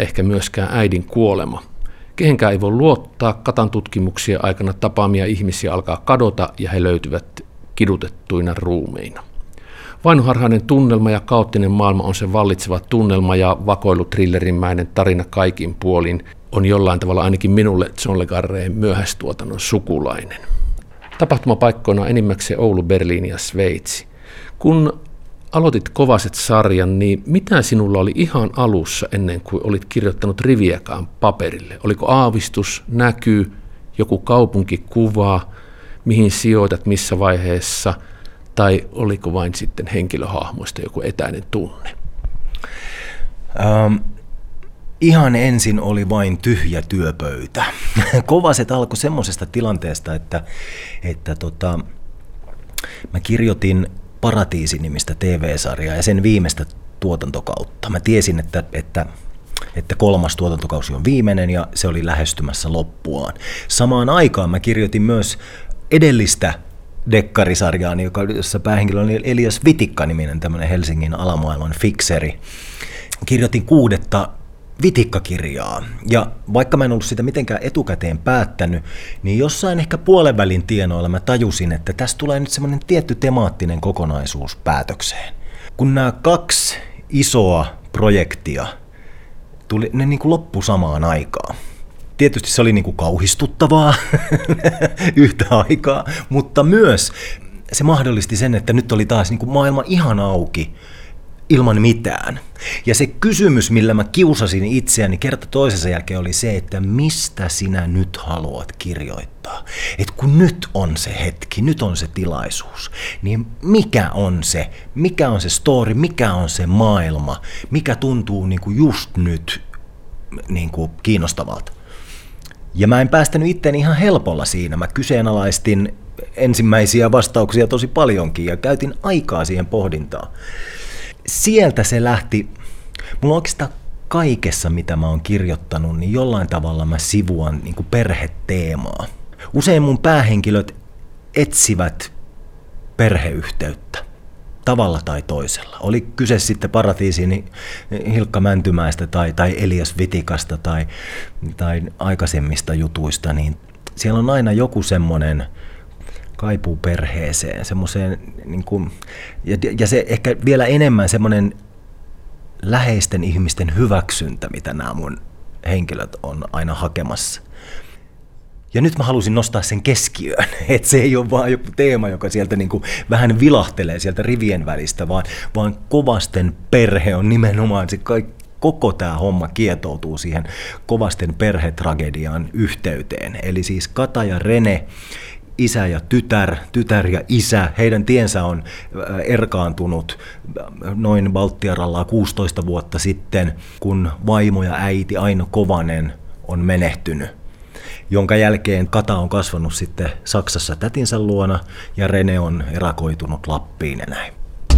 ehkä myöskään äidin kuolema. Kehenkään ei voi luottaa, Katan tutkimuksien aikana tapaamia ihmisiä alkaa kadota ja he löytyvät kidutettuina ruumeina. Vainoharhainen tunnelma ja kaoottinen maailma on se vallitseva tunnelma ja vakoilutrillerimäinen tarina kaikin puolin on jollain tavalla ainakin minulle John le Carrén myöhäistuotannon sukulainen. Tapahtumapaikkoina enimmäkseen Oulu, Berliini ja Sveitsi. Kun aloitit Kovaset-sarjan, niin mitä sinulla oli ihan alussa ennen kuin olit kirjoittanut riviäkään paperille? Oliko aavistus, näky, joku kaupunkikuva, mihin sijoitat, missä vaiheessa, tai oliko vain sitten henkilöhahmoista joku etäinen tunne? Ihan ensin oli vain tyhjä työpöytä. Kovaset alkoi semmoisesta tilanteesta, että mä kirjoitin Paratiisi-nimistä TV-sarjaa ja sen viimeistä tuotantokautta. Mä tiesin, että 3. tuotantokausi on viimeinen ja se oli lähestymässä loppuaan. Samaan aikaan mä kirjoitin myös edellistä dekkarisarjaa, jossa päähenkilö oli Elias Vitikka-niminen, tämmöinen Helsingin alamaailman fikseri. Kirjoitin 6. Vitikka-kirjaa, ja vaikka mä en ollut sitä mitenkään etukäteen päättänyt, niin jossain ehkä puolenvälin tienoilla mä tajusin, että tässä tulee nyt semmoinen tietty temaattinen kokonaisuus päätökseen. Kun nämä 2 isoa projektia, ne niin kuin loppu samaan aikaan. Tietysti se oli niin kuin kauhistuttavaa yhtä aikaa, mutta myös se mahdollisti sen, että nyt oli taas niin kuin maailma ihan auki ilman mitään. Ja se kysymys, millä mä kiusasin itseäni kerta toisensa jälkeen oli se, että mistä sinä nyt haluat kirjoittaa. Että kun nyt on se hetki, nyt on se tilaisuus, niin mikä on se story, mikä on se maailma, mikä tuntuu niin kuin just nyt niin kuin kiinnostavalta. Ja mä en päästänyt itteeni ihan helpolla siinä. Mä kyseenalaistin ensimmäisiä vastauksia tosi paljonkin ja käytin aikaa siihen pohdintaan. Sieltä se lähti. Mulla oikeastaan kaikessa, mitä mä oon kirjoittanut, niin jollain tavalla mä sivuan niin kuin perheteemaa. Usein mun päähenkilöt etsivät perheyhteyttä tavalla tai toisella. Oli kyse sitten Paratiisin Hilkka Mäntymäestä tai Elias Vitikasta tai aikaisemmista jutuista, niin siellä on aina joku semmoinen kaipuu perheeseen, semmoiseen, niin kuin, ja se ehkä vielä enemmän semmoinen läheisten ihmisten hyväksyntä, mitä nämä mun henkilöt on aina hakemassa. Ja nyt mä halusin nostaa sen keskiöön, että se ei ole vaan joku teema, joka sieltä niin kuin vähän vilahtelee sieltä rivien välistä, vaan Kovasten perhe on nimenomaan se koko tämä homma kietoutuu siihen Kovasten perhetragedian yhteyteen. Eli siis Kata ja Rene, isä ja tytär ja isä, heidän tiensä on erkaantunut noin Baltiaralla 16 vuotta sitten, kun vaimo ja äiti Aino Kovanen on menehtynyt, jonka jälkeen Kata on kasvanut sitten Saksassa tätinsä luona ja Rene on erakoitunut Lappiin ja näin.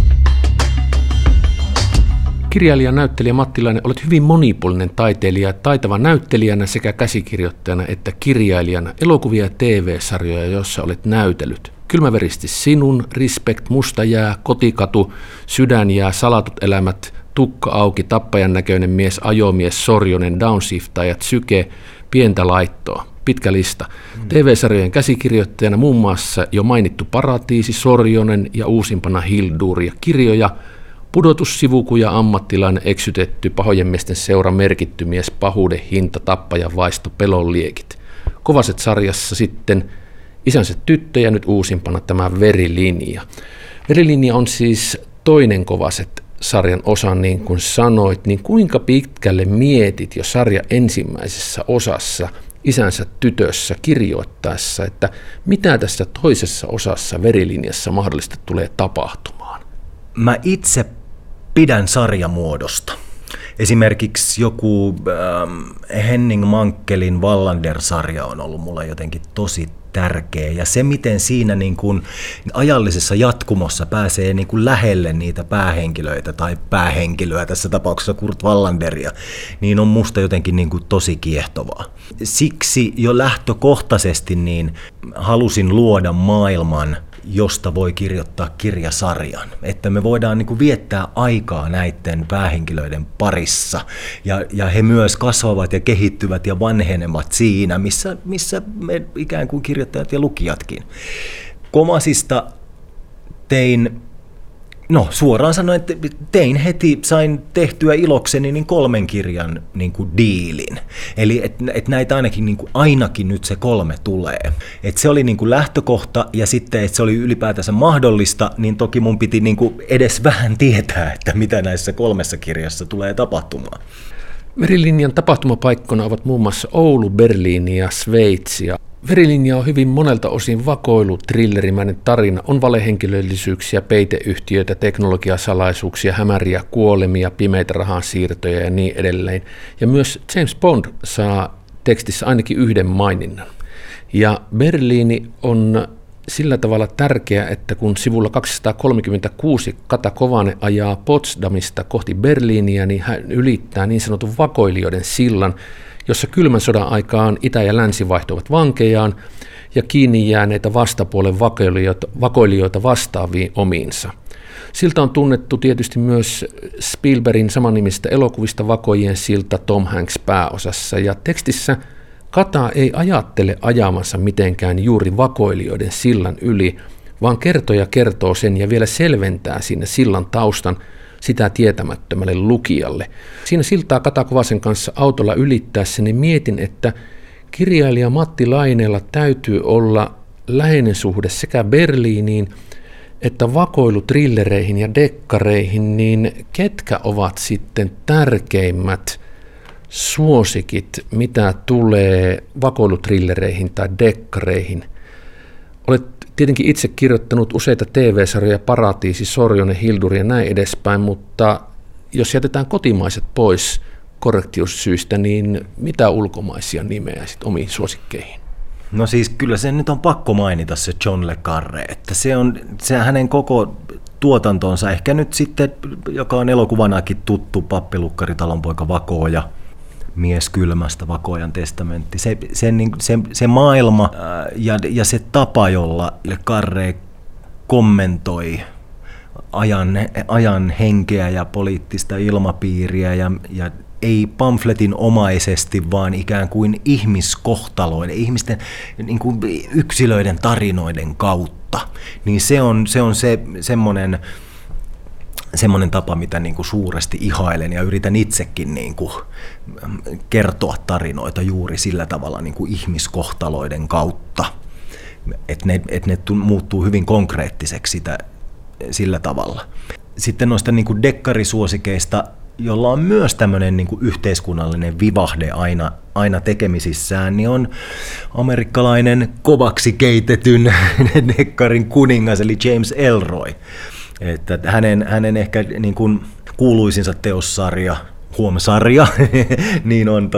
Kirjailija näyttelijä Mattilainen, olet hyvin monipuolinen taiteilija, taitava näyttelijänä sekä käsikirjoittajana että kirjailijana, elokuvia ja TV-sarjoja, joissa olet näytellyt. Kylmäveristi sinun, Respect, Musta jää, Kotikatu, Sydän jää, Salatut elämät, Tukka auki, Tappajan näköinen mies, Ajomies, Sorjonen, Downshiftajat, Syke, Pientä laittoa. Pitkä lista. TV-sarjojen käsikirjoittajana muun muassa jo mainittu Paratiisi, Sorjonen ja uusimpana Hildur ja kirjoja, Pudotussivukuja, Ammattilainen, Eksytetty, Pahojen miesten seura, Merkitty mies, Pahuuden hinta, Tappajan vaisto, Pelon liekit. Kovaset-sarjassa sitten Isänsä tyttö ja nyt uusimpana tämä Verilinja. Verilinja on siis toinen Kovaset-sarjan osa, niin kuin sanoit, niin kuinka pitkälle mietit jo sarja ensimmäisessä osassa Isänsä tytössä kirjoittaessa, että mitä tässä toisessa osassa Verilinjassa mahdollisesti tulee tapahtumaan? Mä itse pidän sarjamuodosta. Esimerkiksi joku Henning Mankellin Wallander-sarja on ollut mulle jotenkin tosi tärkeä. Ja se, miten siinä niin kuin ajallisessa jatkumossa pääsee niin kuin lähelle niitä päähenkilöitä tai päähenkilöä, tässä tapauksessa Kurt Wallanderia, niin on musta jotenkin niin kuin tosi kiehtovaa. Siksi jo lähtökohtaisesti niin halusin luoda maailman, josta voi kirjoittaa kirjasarjan. Että me voidaan niin kuin viettää aikaa näiden päähenkilöiden parissa ja he myös kasvavat ja kehittyvät ja vanhenevat siinä, missä me ikään kuin kirjoittajat ja lukijatkin. Komasista suoraan sanoen, että sain tehtyä ilokseni niin 3 kirjan niin kuin diilin. Eli että näitä ainakin nyt se 3 tulee. Että se oli niin kuin lähtökohta ja sitten, että se oli ylipäätänsä mahdollista, niin toki mun piti niin kuin edes vähän tietää, että mitä näissä 3 kirjassa tulee tapahtumaan. Verilinjan tapahtumapaikkona ovat muun muassa Oulu, Berliini ja Sveitsi. Verilinja on hyvin monelta osin vakoilu, thrillerimäinen tarina, on valehenkilöllisyyksiä, peiteyhtiöitä, teknologiasalaisuuksia, hämäriä kuolemia, pimeitä rahansiirtoja ja niin edelleen. Ja myös James Bond saa tekstissä ainakin yhden maininnan. Ja Berliini on sillä tavalla tärkeä, että kun sivulla 236 Kata Kovanen ajaa Potsdamista kohti Berliiniä, niin hän ylittää niin sanotun vakoilijoiden sillan, jossa kylmän sodan aikaan itä ja länsi vaihtoivat vankejaan ja kiinni jääneitä vastapuolen vakoilijoita vastaaviin omiinsa. Siltä on tunnettu tietysti myös Spielbergin samannimistä elokuvista Vakojen silta Tom Hanks pääosassa, ja tekstissä Kata ei ajattele ajamansa mitenkään juuri vakoilijoiden sillan yli, vaan kertoja kertoo sen ja vielä selventää sinne sillan taustan sitä tietämättömälle lukijalle. Siinä siltaa Kata Kovasen kanssa autolla ylittäessä niin mietin, että kirjailija Matti Laineella täytyy olla läheinen suhde sekä Berliiniin että vakoilutrillereihin ja dekkareihin, niin ketkä ovat sitten tärkeimmät suosikit, mitä tulee vakoilutrillereihin tai dekkareihin? Olet tietenkin itse kirjoittanut useita TV-sarjoja, Paratiisi, Sorjonen, Hilduri ja näin edespäin, mutta jos jätetään kotimaiset pois korrektiussyistä, niin mitä ulkomaisia nimeä sitten omiin suosikkeihin? No siis kyllä se nyt on pakko mainita se John le Carré, että se hänen koko tuotantonsa, ehkä nyt sitten, joka on elokuvanakin tuttu, Pappilukkari, Talonpoika, Vakooja, Mies kylmästä, Vakoojan testamentti, se maailma ja se tapa, jolla le Carré kommentoi ajan henkeä ja poliittista ilmapiiriä ja ei pamfletin omaisesti, vaan ikään kuin ihmiskohtaloiden, ihmisten niin kuin yksilöiden tarinoiden kautta, niin se on semmoinen tapa, mitä niin kuin suuresti ihailen ja yritän itsekin niin kuin kertoa tarinoita juuri sillä tavalla niin kuin ihmiskohtaloiden kautta, että ne muuttuu hyvin konkreettiseksi sillä tavalla. Sitten noista niin kuin dekkarisuosikeista, jolla on myös tämmöinen niin kuin yhteiskunnallinen vivahde aina tekemisissään, niin on amerikkalainen kovaksi keitetyn dekkarin kuningas, eli James Ellroy. Että hänen ehkä niin kuin kuuluisinsa teossarja, Huom-sarja, niin on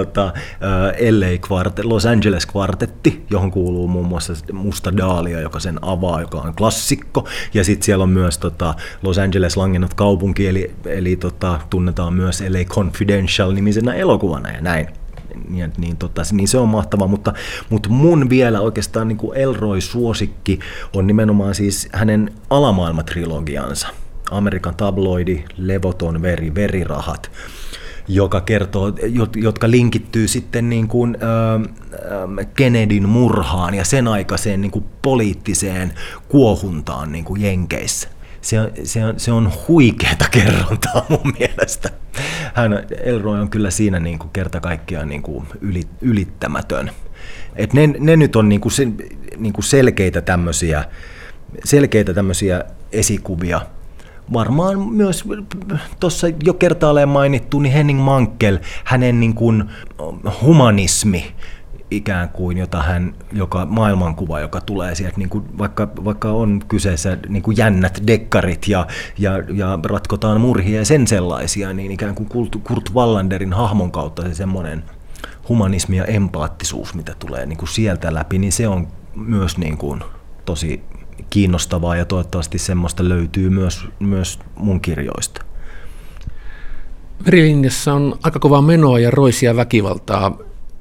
Los Angeles Kvartetti, johon kuuluu muun muassa Musta Dahlia, joka sen avaa, joka on klassikko. Ja sitten siellä on myös Los Angeles langennut kaupunki, eli tunnetaan myös LA Confidential-nimisenä elokuvana ja näin. Niin se on mahtava, mutta mun vielä oikeastaan niin kuin Ellroy-suosikki on nimenomaan siis hänen alamaailmatrilogiansa. Amerikan tabloidi, Levoton veri, verirahat, joka kertoo, jotka linkittyy sitten niin kuin Kennedyn murhaan ja sen aikaiseen niin kuin poliittiseen kuohuntaan niin kuin Jenkeissä. Se on huikeata kerrontaa mun mielestä. Ellroy on kyllä siinä niin kuin kerta kaikkiaan niin kuin ylittämätön. Et ne nyt on niin kuin selkeitä tämmöisiä esikuvia. Varmaan myös tuossa jo kertaalleen mainittu, niin Henning Mankell, hänen niin kuin humanismi ikään kuin, joka maailmankuva, joka tulee sieltä, niin kuin vaikka on kyseessä niin kuin jännät dekkarit ja ratkotaan murhia ja sen sellaisia, niin ikään kuin Kurt Wallanderin hahmon kautta se semmoinen humanismi ja empaattisuus, mitä tulee niin kuin sieltä läpi, niin se on myös niin kuin tosi kiinnostavaa ja toivottavasti semmoista löytyy myös mun kirjoista. Verilinjassa on aika kovaa menoa ja roisia väkivaltaa.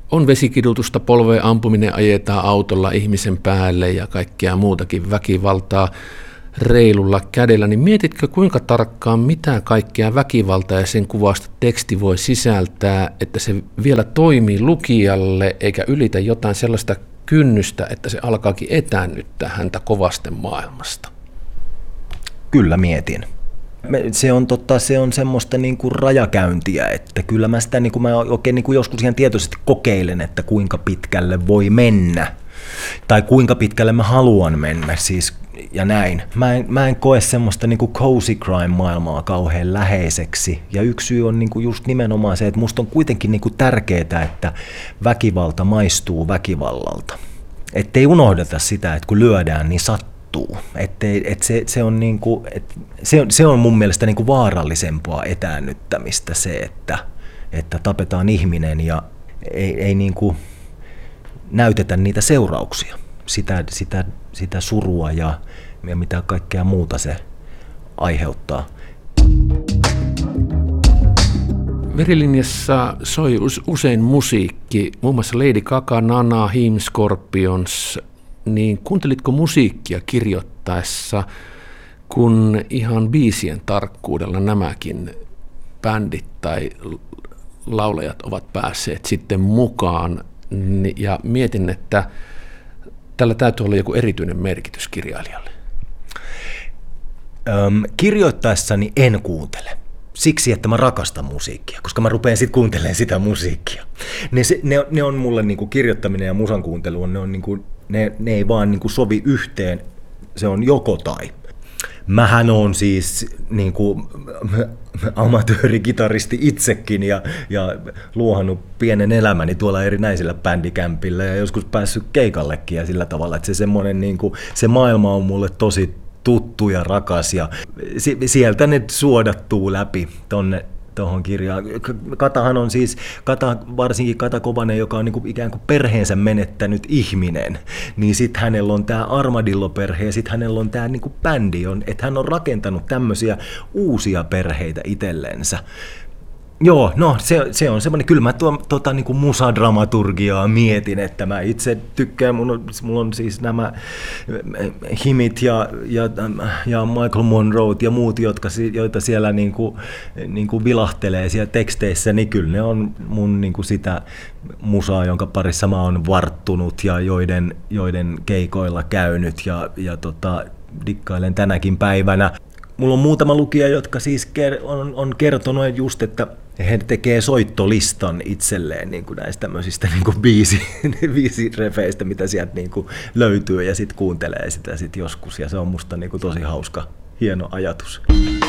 On vesikidutusta, polveen ampuminen, ajetaan autolla ihmisen päälle ja kaikkea muutakin väkivaltaa reilulla kädellä, niin mietitkö kuinka tarkkaan mitä kaikkea väkivaltaa ja sen kuvasta teksti voi sisältää, että se vielä toimii lukijalle eikä ylitä jotain sellaista kynnystä, että se alkaakin etäännyttää häntä kovasten maailmasta? Kyllä mietin. Se on semmoista niin kuin rajakäyntiä, että kyllä mä sitä mä oikein niin kuin joskus ihan tietoisesti kokeilen, että kuinka pitkälle voi mennä tai kuinka pitkälle mä haluan mennä siis ja näin. Mä en koe semmoista niin kuin cozy crime-maailmaa kauhean läheiseksi ja yksi syy on niin kuin just nimenomaan se, että musta on kuitenkin niin kuin tärkeää, että väkivalta maistuu väkivallalta. Ettei unohdeta sitä, että kun lyödään, niin sattuu. Se on mun mielestä niin kuin vaarallisempaa etäännyttämistä se, että tapetaan ihminen ja ei niin kuin näytetä niitä seurauksia, sitä surua ja mitä kaikkea muuta se aiheuttaa. Verilinjassa soi usein musiikki, muun muassa Lady Gaga, Nana, Him, Scorpions. Niin kuuntelitko musiikkia kirjoittaessa, kun ihan biisien tarkkuudella nämäkin bändit tai laulajat ovat päässeet sitten mukaan? Ja mietin, että tällä täytyy olla joku erityinen merkitys kirjailijalle. Kirjoittaessani en kuuntele. Siksi, että mä rakastan musiikkia, koska mä rupean sitten kuuntelemaan sitä musiikkia. Ne on mulle niinku kirjoittaminen ja musan kuuntelu, ne ei vaan niinku sovi yhteen, se on joko tai. Mähän on siis niinku amatöörikitaristi itsekin ja luohannut pienen elämäni tuolla erinäisillä bändikämpillä ja joskus päässyt keikallekin ja sillä tavalla, että se semmoinen niinku, se maailma on mulle tosi tuttu ja rakas ja sieltä ne suodattuu läpi tuohon kirjaan. Katahan on siis, varsinkin Kata Kovanen, joka on niin kuin ikään kuin perheensä menettänyt ihminen, niin sitten hänellä on tämä Armadillo-perhe ja sitten hänellä on tämä niin kuin bändi, että hän on rakentanut tämmöisiä uusia perheitä itsellensä. Joo, no se on semmoinen, kyllä mä niin kuin musadramaturgiaa mietin, että mä itse tykkään, mulla on siis nämä Himit ja Michael Monroe ja muut, joita siellä niin kuin vilahtelee siellä teksteissä, niin kyllä ne on mun niin kuin sitä musaa, jonka parissa mä oon varttunut ja joiden keikoilla käynyt ja dikkailen tänäkin päivänä. Mulla on muutama lukija, jotka siis on kertonut just, että he tekee soittolistan itselleen niin kuin näistä tämmöisistä niin kuin biisirefeistä, mitä sieltä niin kuin löytyy ja sitten kuuntelee sitä sit joskus. Ja se on musta niin kuin tosi hauska, hieno ajatus.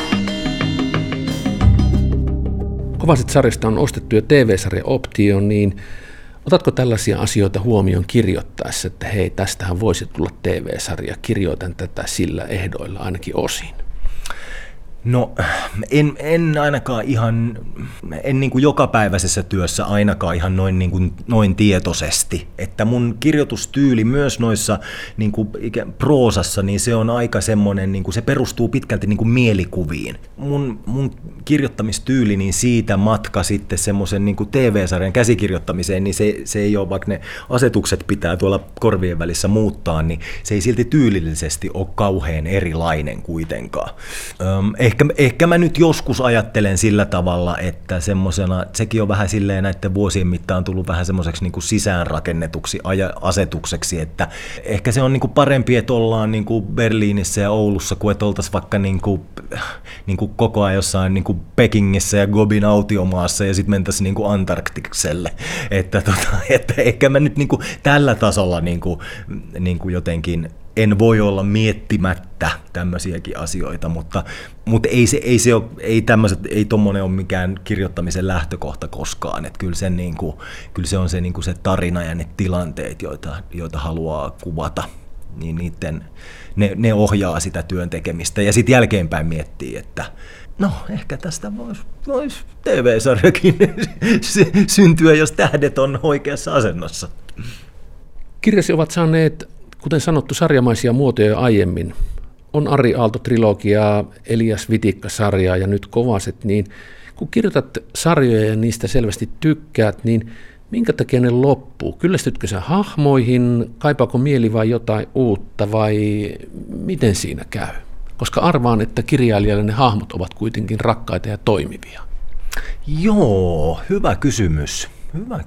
Kovaset sarjasta on ostettu jo TV-sarja Optio, niin otatko tällaisia asioita huomioon kirjoittaessa, että hei, tästähän voisi tulla TV-sarja, kirjoitan tätä sillä ehdoilla ainakin osin? No en ainakaan en niin kuin jokapäiväisessä työssä ainakaan ihan noin tietoisesti, että mun kirjoitustyyli myös noissa niin kuin proosassa, niin se on aika semmoinen, niin kuin se perustuu pitkälti niin kuin mielikuviin. Mun kirjoittamistyyli, niin siitä matka sitten semmoisen niin kuin TV-sarjan käsikirjoittamiseen, niin se ei ole, vaikka ne asetukset pitää tuolla korvien välissä muuttaa, niin se ei silti tyylillisesti ole kauhean erilainen kuitenkaan. Ehkä mä nyt joskus ajattelen sillä tavalla, että semmosena, sekin on vähän silleen näiden vuosien mittaan tullut vähän semmoiseksi niin kuin sisäänrakennetuksi asetukseksi, että ehkä se on niin kuin parempi, että ollaan niin kuin Berliinissä ja Oulussa, kuin että oltaisiin vaikka niin kuin koko ajan jossain niin kuin Pekingissä ja Gobin autiomaassa ja sitten mentäisiin niin kuin Antarktikselle. Että ehkä mä nyt niin kuin tällä tasolla niin kuin jotenkin en voi olla miettimättä tämmöisiäkin asioita, mutta ei tommonen ole mikään kirjoittamisen lähtökohta koskaan. Että kyllä se on se, niin kuin se tarina ja ne tilanteet, joita haluaa kuvata, niin ne ohjaa sitä työn tekemistä. Ja sitten jälkeenpäin miettii, että no ehkä tästä voisi TV-sarjakin syntyä, jos tähdet on oikeassa asennossa. Kirjasi ovat saaneet, kuten sanottu, sarjamaisia muotoja aiemmin. On Ari Aalto-trilogiaa, Elias Vitikka-sarjaa ja nyt Kovaset, niin kun kirjoitat sarjoja ja niistä selvästi tykkäät, niin Minkä takia ne loppuu? Kyllästytkö sä hahmoihin, kaipaako mieli vai jotain uutta vai miten siinä käy? Koska arvaan, että kirjailijalle ne hahmot ovat kuitenkin rakkaita ja toimivia. Joo, hyvä kysymys. Hyvä